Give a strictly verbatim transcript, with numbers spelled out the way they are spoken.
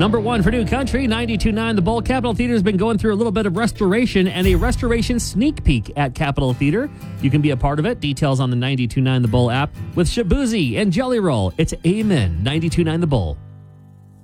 Number one for New Country, ninety-two point nine The Bull. Capitol Theater has been going through a little bit of restoration and a restoration sneak peek at Capitol Theater. You can be a part of it. Details on the ninety-two point nine The Bull app with Shabuzi and Jelly Roll. It's Amen. ninety-two point nine The Bull.